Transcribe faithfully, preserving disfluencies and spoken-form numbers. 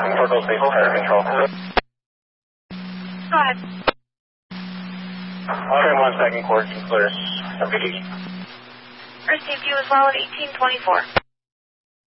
Portal Station Fire Control. Go ahead. Train one second course and clear. M P D. Received you as well at eighteen twenty-four.